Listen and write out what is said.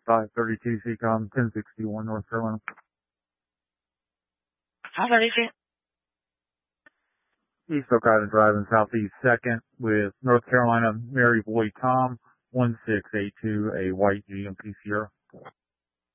532 CCOM 1061 North Carolina. 532. East Oak Island driving southeast 2nd with North Carolina Mary Boy Tom 1682, a white GMP Sierra.